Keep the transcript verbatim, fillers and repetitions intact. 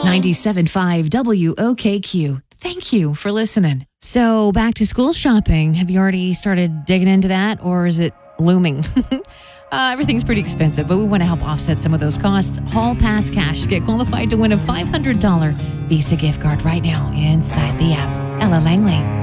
ninety-seven point five W O K Q. Thank you for listening. So back to school shopping. Have you already started digging into that, or is it looming? uh, everything's pretty expensive, but we want to help offset some of those costs. Hall Pass Cash. Get qualified to win a five hundred dollars Visa gift card right now inside the app. Ella Langley.